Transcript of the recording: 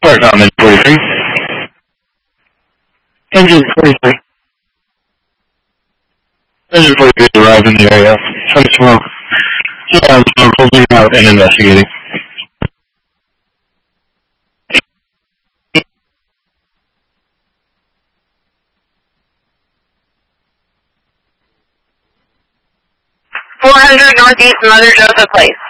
Start on in 43. Engine 43. Engine 43 arrived in the area. Try to smoke. Yeah, I'm holding out and investigating. .400 Northeast Mother Joseph Place.